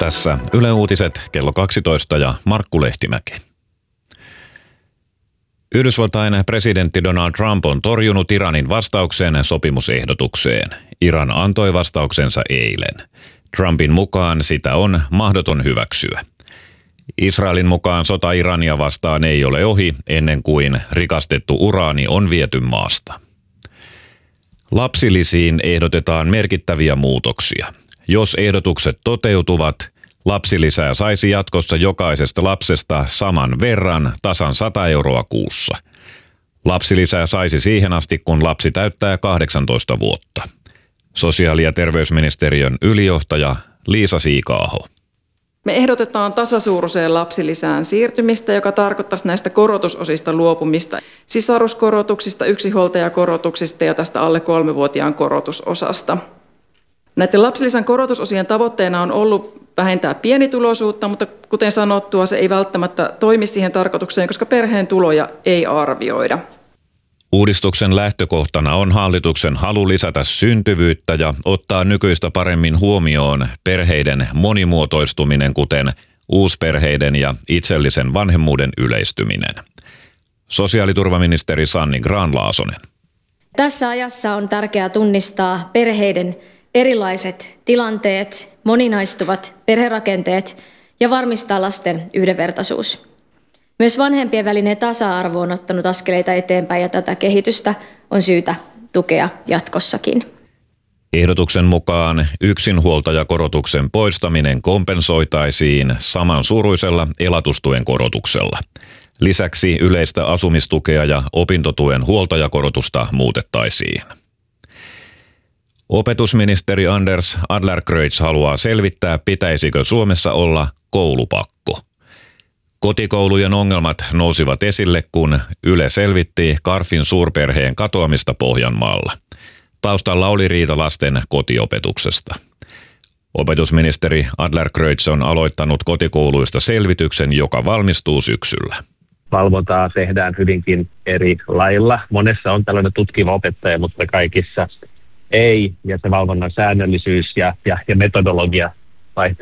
Tässä Yle Uutiset kello 12 ja Markku Lehtimäki. Yhdysvaltain presidentti Donald Trump on torjunut Iranin vastauksen sopimusehdotukseen. Iran antoi vastauksensa eilen. Trumpin mukaan sitä on mahdoton hyväksyä. Israelin mukaan sota Irania vastaan ei ole ohi ennen kuin rikastettu uraani on viety maasta. Lapsilisiin ehdotetaan merkittäviä muutoksia. Jos ehdotukset toteutuvat, lapsilisää saisi jatkossa jokaisesta lapsesta saman verran, tasan 100 euroa kuussa. Lapsilisää saisi siihen asti, kun lapsi täyttää 18 vuotta. Sosiaali- ja terveysministeriön ylijohtaja Liisa Siika-aho. Me ehdotetaan tasasuuruiseen lapsilisään siirtymistä, joka tarkoittaisi näistä korotusosista luopumista, sisaruskorotuksista, yksinhuoltajakorotuksista ja tästä alle 3-vuotiaan korotusosasta. Näiden lapsilisän korotusosien tavoitteena on ollut vähentää pienituloisuutta, mutta kuten sanottua, se ei välttämättä toimi siihen tarkoitukseen, koska perheen tuloja ei arvioida. Uudistuksen lähtökohtana on hallituksen halu lisätä syntyvyyttä ja ottaa nykyistä paremmin huomioon perheiden monimuotoistuminen, kuten uusperheiden ja itsellisen vanhemmuuden yleistyminen. Sosiaaliturvaministeri Sanni Grahn-Laasonen. Tässä ajassa on tärkeää tunnistaa perheiden erilaiset tilanteet, moninaistuvat perherakenteet ja varmistaa lasten yhdenvertaisuus. Myös vanhempien välinen tasa-arvo on ottanut askeleita eteenpäin ja tätä kehitystä on syytä tukea jatkossakin. Ehdotuksen mukaan yksinhuoltajakorotuksen poistaminen kompensoitaisiin samansuuruisella elatustuen korotuksella. Lisäksi yleistä asumistukea ja opintotuen huoltajakorotusta muutettaisiin. Opetusministeri Anders Adlercreutz haluaa selvittää, pitäisikö Suomessa olla koulupakko. Kotikoulujen ongelmat nousivat esille, kun Yle selvitti Karfin suurperheen katoamista Pohjanmaalla. Taustalla oli riita lasten kotiopetuksesta. Opetusministeri Adlercreutz on aloittanut kotikouluista selvityksen, joka valmistuu syksyllä. Valvontaa tehdään hyvinkin eri lailla. Monessa on tällainen tutkiva opettaja, mutta kaikissa ei. Ja se valvonnan säännöllisyys ja metodologia